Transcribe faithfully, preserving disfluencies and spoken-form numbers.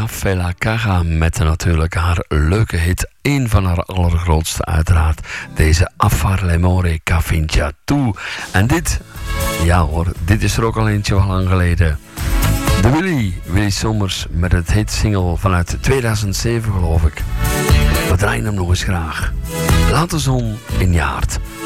Fela Caga met natuurlijk haar leuke hit. Een van haar allergrootste uiteraard. Deze Affar Lemore Cafincha toe. En dit, ja hoor, dit is er ook al eentje van lang geleden. De Willy, Willy Sommers met het hitsingle vanuit tweeduizend zeven geloof ik. We draaien hem nog eens graag. Laat de zon in je hart.